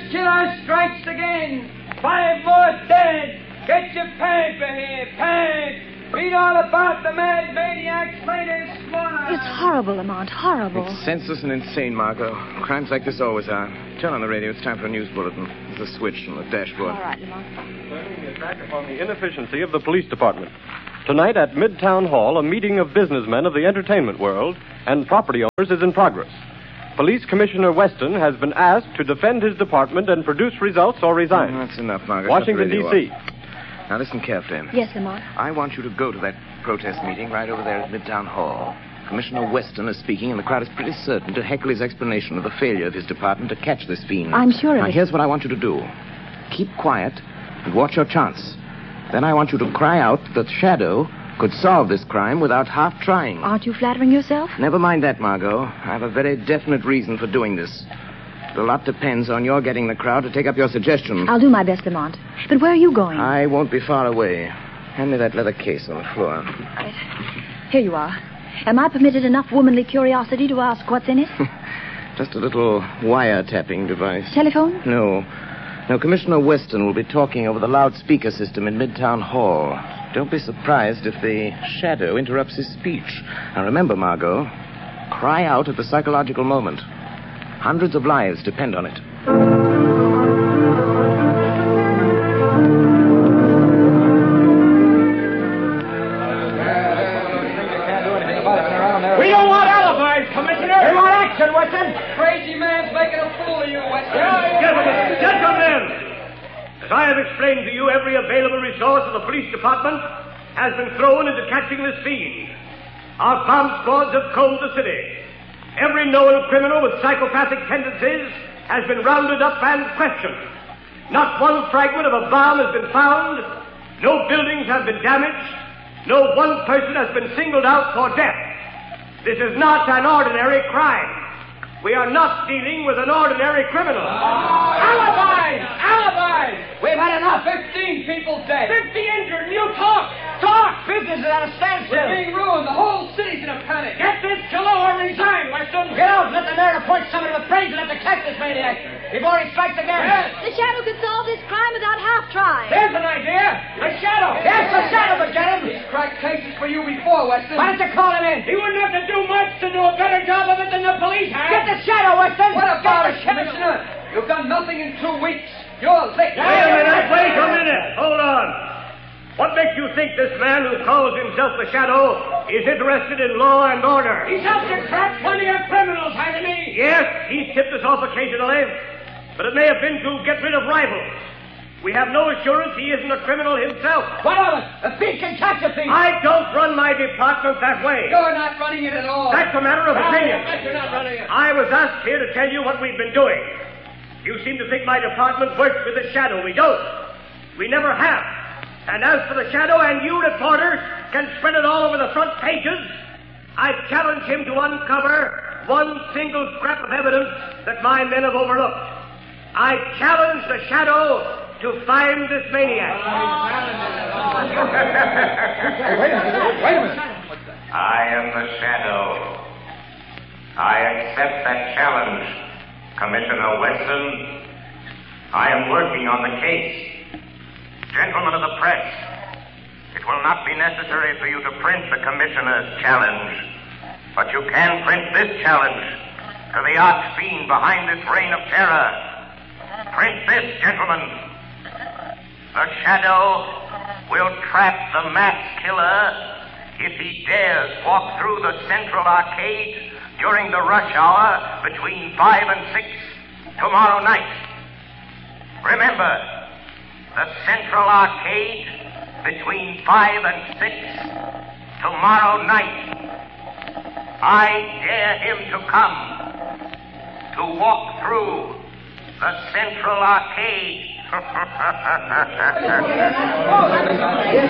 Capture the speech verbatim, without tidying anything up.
killer strikes again. Five more dead. Get your paper here, pad. Read all about the mad maniac's latest slaughter. It's horrible, Lamont, horrible. It's senseless and insane, Margot. Crimes like this always are. Turn on the radio. It's time for a news bulletin. There's a switch on the dashboard. All right, Lamont. Turning the attack upon the inefficiency of the police department. Tonight at Midtown Hall, a meeting of businessmen of the entertainment world and property owners is in progress. Police Commissioner Weston has been asked to defend his department and produce results or resign. Oh, that's enough, Margaret. Washington, D C Now listen carefully. Yes, Lamont. I want you to go to that protest meeting right over there at Midtown Hall. Commissioner Weston is speaking, and the crowd is pretty certain to heckle his explanation of the failure of his department to catch this fiend. I'm sure of Now, it. here's what I want you to do. Keep quiet and watch your chance. Then I want you to cry out that Shadow could solve this crime without half trying. Aren't you flattering yourself? Never mind that, Margot. I have a very definite reason for doing this. A lot depends on your getting the crowd to take up your suggestion. I'll do my best, Lamont. But where are you going? I won't be far away. Hand me that leather case on the floor. Right. Here you are. Am I permitted enough womanly curiosity to ask what's in it? Just a little wiretapping device. Telephone? No. No, Commissioner Weston will be talking over the loudspeaker system in Midtown Hall. Don't be surprised if the Shadow interrupts his speech. Now remember, Margot, cry out at the psychological moment. Hundreds of lives depend on it. We don't want alibis, Commissioner. We want action, Weston. Crazy man's making a fool of you, Weston. Gentlemen, gentlemen! As I have explained to you, every available resource of the police department has been thrown into catching this fiend. Our bomb squads have combed the city. Every known criminal with psychopathic tendencies has been rounded up and questioned. Not one fragment of a bomb has been found. No buildings have been damaged. No one person has been singled out for death. This is not an ordinary crime. We are not dealing with an ordinary criminal. Alibis! Alibis! We've had enough. Fifteen people dead. Fifty injured, and you talk! Talk! Business is at a standstill. We're being ruined. The whole city's in a panic. Get this killer or resign, Weston! Get out and let the mayor appoint somebody with brains enough to catch this maniac. Before he strikes again. Yes. The Shadow could solve this crime without half trying. There's an idea! A shadow! Yes, the Shadow would get him. He's cracked cases for you before, Weston. Why don't you call him in? He wouldn't have to do much to do a better job of it than the police have. Get the Shadow, Weston. What about it, Commissioner? You've done nothing in two weeks. You're late. Wait a minute, wait a minute. Hold on. What makes you think this man who calls himself the Shadow is interested in law and order? He's helped to trap plenty of criminals, hasn't he? Yes, he's tipped us off occasionally, but it may have been to get rid of rivals. We have no assurance he isn't a criminal himself. What of it? A thief can catch a thief. I don't run my department that way. You're not running it at all. That's a matter of opinion. I bet you're not running it. I was asked here to tell you what we've been doing. You seem to think my department works with the Shadow. We don't. We never have. And as for the Shadow, and you reporters can spread it all over the front pages, I challenge him to uncover one single scrap of evidence that my men have overlooked. I challenge the Shadow to find this maniac. Wait a minute. Wait a minute. I am the Shadow. I accept that challenge, Commissioner Weston. I am working on the case. Gentlemen of the press, it will not be necessary for you to print the Commissioner's challenge, but you can print this challenge to the arch fiend behind this reign of terror. Print this, gentlemen. The Shadow will trap the mass killer if he dares walk through the Central Arcade during the rush hour between five and six tomorrow night. Remember, the Central Arcade between five and six tomorrow night. I dare him to come to walk through the Central Arcade.